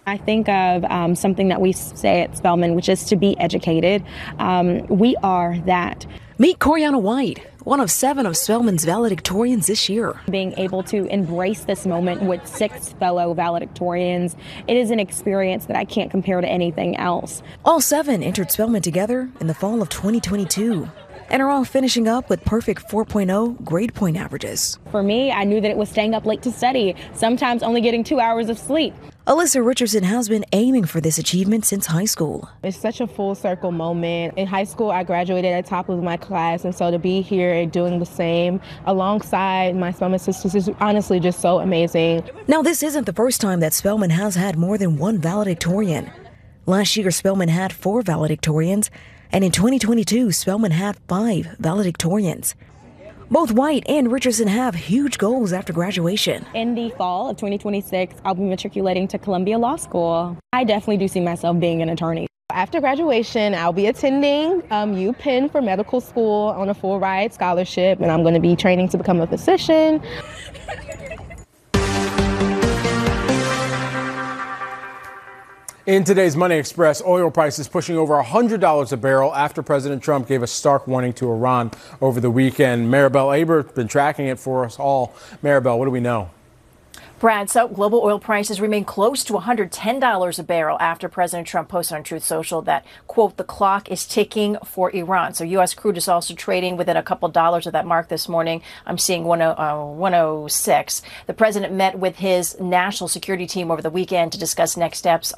I think of something that we say at Spelman, which is to be educated. We are that. Meet Coriana White, one of 7 of Spelman's valedictorians this year. Being able to embrace this moment with 6 fellow valedictorians, it is an experience that I can't compare to anything else. All 7 entered Spelman together in the fall of 2022 and are all finishing up with perfect 4.0 grade point averages. For me, I knew that it was staying up late to study, sometimes only getting 2 hours of sleep. Alyssa Richardson has been aiming for this achievement since high school. It's such a full circle moment. In high school, I graduated at the top of my class, and so to be here and doing the same alongside my Spelman sisters is honestly just so amazing. Now, this isn't the first time that Spelman has had more than one valedictorian. Last year, Spelman had 4 valedictorians, and in 2022, Spelman had 5 valedictorians. Both White and Richardson have huge goals after graduation. In the fall of 2026, I'll be matriculating to Columbia Law School. I definitely do see myself being an attorney. After graduation, I'll be attending UPenn for medical school on a full ride scholarship, and I'm going to be training to become a physician. In today's Money Express, oil prices pushing over $100 a barrel after President Trump gave a stark warning to Iran over the weekend. Maribel Aber has been tracking it for us all. Maribel, what do we know? Brad, so global oil prices remain close to $110 a barrel after President Trump posted on Truth Social that, quote, the clock is ticking for Iran. So U.S. crude is also trading within a couple dollars of that mark this morning. I'm seeing 106. The president met with his national security team over the weekend to discuss next steps